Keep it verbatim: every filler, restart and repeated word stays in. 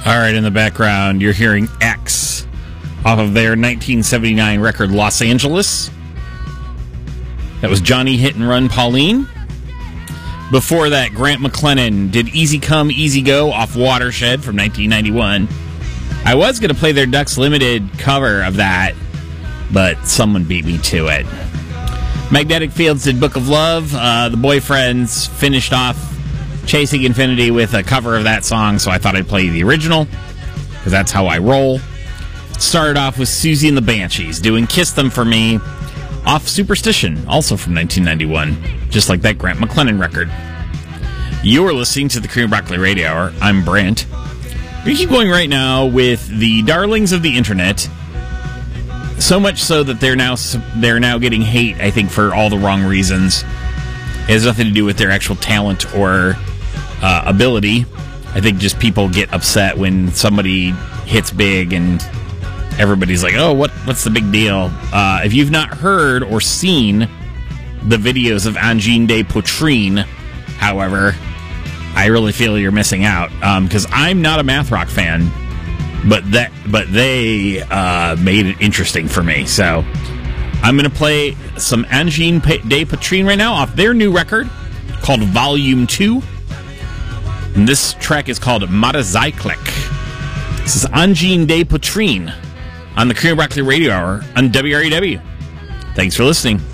All right, in the background, you're hearing X off of their nineteen seventy-nine record Los Angeles. That was Johnny Hit and Run Pauline. Before that, Grant McLennan did Easy Come, Easy Go off Watershed from nineteen ninety-one. I was going to play their Ducks Limited cover of that, but someone beat me to it. Magnetic Fields did Book of Love. Uh, the Boyfriends finished off Chasing Infinity with a cover of that song, so I thought I'd play the original, because that's how I roll. Started off with Susie and the Banshees doing Kiss Them For Me off Superstition, also from nineteen ninety-one, just like that Grant McLennan record. You're listening to the Cream Broccoli Radio Hour. I'm Brent. We keep going right now with the darlings of the internet, so much so that they're now they're now getting hate, I think, for all the wrong reasons. It has nothing to do with their actual talent or uh, ability. I think just people get upset when somebody hits big and everybody's like, oh, what? what's the big deal? Uh, if you've not heard or seen the videos of Angine de Poitrine, however, I really feel you're missing out, because um, I'm not a math rock fan, but that but they uh, made it interesting for me. So I'm going to play some Angine de Poitrine right now off their new record called Volume two. And this track is called Matazaiklik. This is Angine de Poitrine on the Cream Broccoli Radio Hour on W R E W. Thanks for listening.